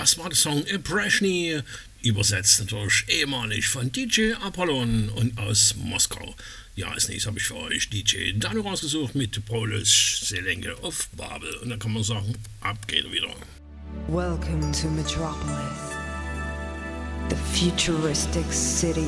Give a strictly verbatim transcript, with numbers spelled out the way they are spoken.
Das war der Song Impressioni, übersetzt natürlich ehemalig von D J Apollon und aus Moskau. Ja, als nächstes habe ich für euch D J Dano rausgesucht mit Polish Selenge of Babel. Und dann kann man sagen, ab geht er wieder. Welcome to Metropolis, the futuristic city